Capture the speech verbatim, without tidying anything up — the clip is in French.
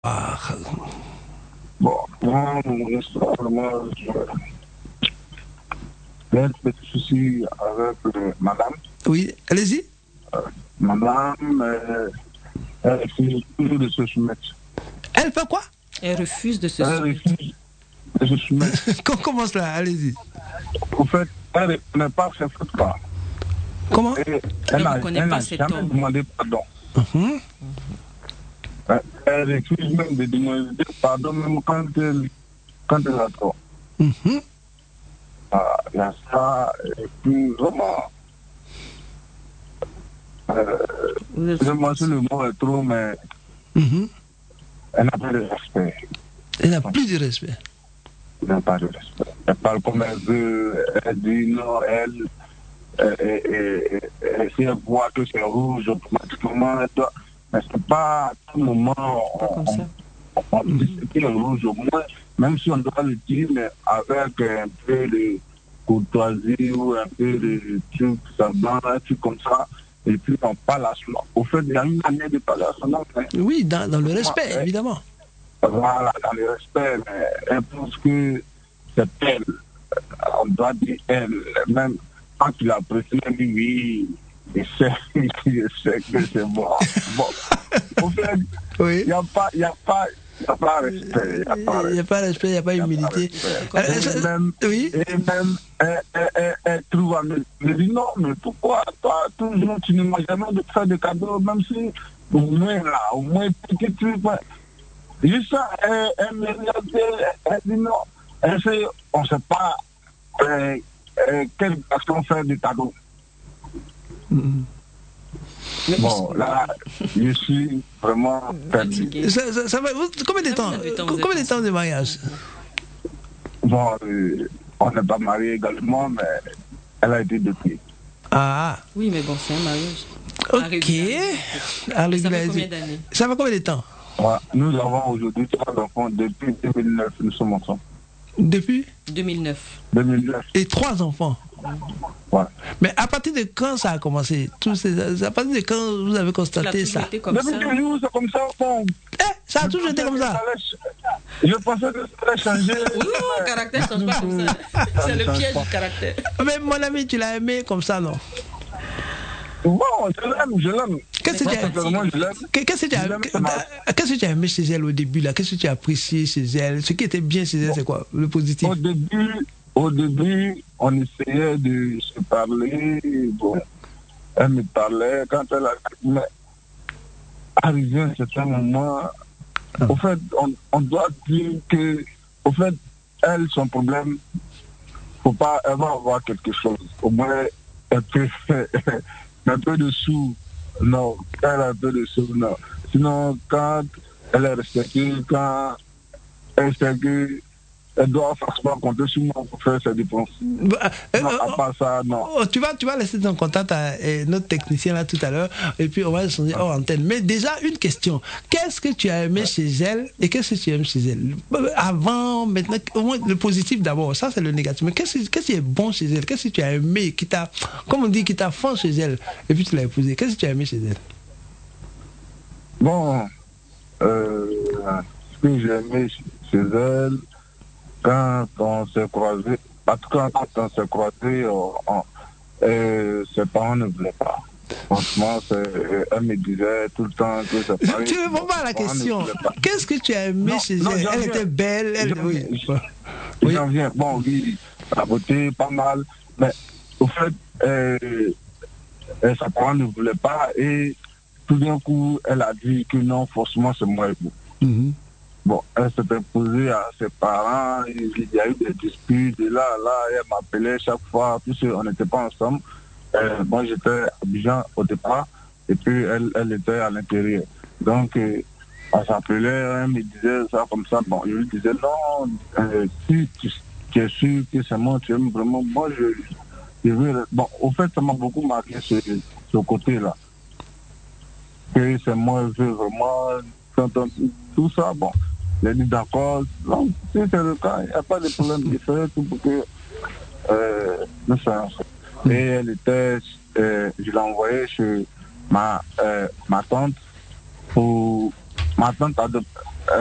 Ah. Bon, moi, mon histoire, vraiment, j'ai un petit souci avec euh, madame. Oui, allez-y. Euh, madame, euh, elle refuse toujours de se soumettre. Elle fait quoi? Elle refuse de se Elle soumettre. refuse de se soumettre. Comment cela? Allez-y. Au fait, elle ne connaît pas ses fautes pas. Comment? Et Elle elle ne n'a connaît elle pas n'a ses jamais torts. demandé pardon. Mhm. Euh, Elle refuse même de demander pardon, même quand elle, quand elle a tort. Mhm. Ah, il y a ça, et puis vraiment, euh, Vous êtes- excusez-moi si le mot est trop, mais Mhm. elle n'a pas de respect. Elle n'a plus de respect. Elle n'a pas de respect. Elle parle comme elle veut, elle dit non, elle, elle, elle, elle, elle, si elle voit que c'est rouge, automatiquement, elle doit. Mais c'est pas à tout moment, Pas comme on, ça. on, on dit ce qui est rouge, au moins, même si on doit le dire, mais avec un peu de courtoisie ou un peu de truc, ça blanc, un truc comme ça, et puis on parle à son nom. Au fait, il y a une manière de parler à son nom, mais Oui, dans, dans le respect, Ouais. évidemment. voilà, dans le respect, mais elle pense que c'est elle. On doit dire elle, même quand il apprécie, elle dit oui, il sait, il sait que c'est bon. Bon, au fait, Oui. il n'y a pas, il n'y a pas, il n'y a pas respect, il n'y a pas Il n'y a pas respect, il n'y a pas Il y a pas humilité. respect. Euh, Et ça- même, Oui. et même elle, elle, elle, elle trouve à me, me dit non, mais pourquoi toi, toujours, tu ne m'as jamais de faire de cadeaux, même si, au moins là, au moins petit truc, ouais. Juste ça, elle, elle me regarde, elle, elle dit non, elle sait, on ne sait pas euh, euh, quelle façon faire des cadeaux. Mhm. Mais Bon, là, je suis vraiment perdu. fatigué. Ça, ça, ça va, vous- combien de temps, Combien de temps vous êtes combien de temps de ensemble? mariage? Bon, euh, on n'est pas mariés également, mais elle a été depuis. Ah, Oui, mais bon, c'est un mariage. À ok. régulariser, À Ça fait régulariser. combien d'années? Ça fait combien de temps? Ouais, nous avons aujourd'hui trois enfants depuis deux mille neuf, nous sommes ensemble. Depuis? deux mille neuf. deux mille neuf, Et trois enfants. ouais. Mais à partir de quand ça a commencé? Tous ces, à partir de quand vous avez Il a constaté toujours ça? été comme Depuis ça. toujours, c'est comme ça, bon. Eh, ça a Je toujours été pensais comme que ça. allait ch- Je pensais que ça allait changer. Oui, le caractère ne change pas comme ça. C'est le piège du caractère. Mais mon ami, tu l'as aimé comme ça, non? Bon, je l'aime, je l'aime. Qu'est-ce que Mais tu as, Sincèrement, je l'aime. qu'est-ce que tu as, Je l'aime, ça m'a- qu'est-ce que tu as aimé chez elle au début là? Qu'est-ce que tu as apprécié chez elle? Ce qui était bien chez elle, c'est quoi? Le positif? Au début, au début, on essayait de se parler. Bon, elle me parlait quand elle a. Mais arrivé à un certain moment, au fait, on, on doit dire que, au fait, elle, son problème, faut pas, elle va avoir quelque chose. Au moins, elle peut faire un peu de sous. Non, elle a un peu de sous, non. Sinon, quand elle est respectée, quand elle sait que elle doit forcément compter sur moi pour faire ses dépenses. Bah, euh, Non, euh, à part ça, non. oh, tu, vas, tu vas laisser ton contact à euh, notre technicien là tout à l'heure et puis on va changer hors antenne. Mais déjà, une question. Qu'est-ce que tu as aimé chez elle et qu'est-ce que tu aimes chez elle? Avant, maintenant, au moins le positif d'abord, ça c'est le négatif. Mais qu'est-ce, qu'est-ce qui est bon chez elle? Qu'est-ce que tu as aimé, qui t'a, comme on dit, qui t'a fond chez elle et puis tu l'as épousée? Qu'est-ce que tu as aimé chez elle? Bon, euh, ce que j'ai aimé chez elle, quand on s'est croisés, en tout cas, quand on s'est croisés, on, on, euh, ses parents ne voulaient pas. Franchement, c'est- elle me disait tout le temps que c'est pareil. Tu ne réponds pas à la Ses parents ne question. voulaient pas. Qu'est-ce que tu as aimé Non, chez non, elle? j'en Elle viens. était belle, elle, J'en oui. viens. Oui. J'en viens. Bon, oui, la beauté, pas mal. Mais au fait, euh, euh, ses parents ne voulaient pas et tout d'un coup, elle a dit que non, forcément, c'est moi et vous. Mhm. Bon, elle s'était posée à ses parents, il y a eu des disputes, et là, là, elle m'appelait chaque fois, puisqu'on n'était pas ensemble. Euh, moi, j'étais à Abidjan au départ, et puis elle, elle était à l'intérieur. Donc, euh, on s'appelait, elle me disait ça comme ça. Bon, je lui disais, non, euh, si tu, tu es sûr que c'est moi, tu aimes vraiment, moi, je, je veux... Bon, au fait, ça m'a beaucoup marqué ce, ce côté-là. Que c'est moi, je veux vraiment... Tout ça, bon. J'ai dit d'accord, non, si c'est le cas, il n'y a pas de problème, il ferait tout pour que euh, nous soyons ensemble. Et elle était, euh, je l'ai envoyée chez ma, euh, ma tante pour ma tante adopte,